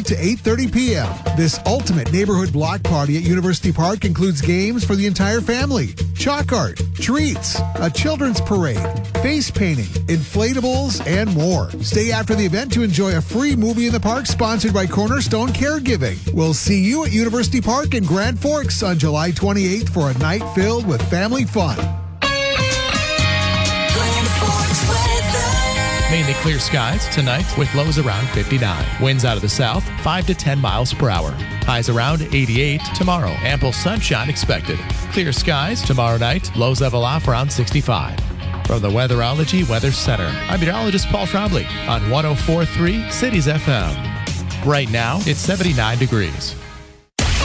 to 8:30 p.m. This ultimate neighborhood block party at University Park includes games for the entire family, chalk art, treats, a children's parade, face painting, inflatables, and more. Stay after the event to enjoy a free movie in the park sponsored by Cornerstone Caregiving. We'll see you at University Park in Grand Forks on July 28th for a night filled with family fun. Mainly clear skies tonight with lows around 59. Winds out of the south, 5 to 10 miles per hour. Highs around 88 tomorrow. Ample sunshine expected. Clear skies tomorrow night. Lows level off around 65. From the Weatherology Weather Center, I'm meteorologist Paul Trombley on 104.3 Cities FM. Right now, it's 79 degrees.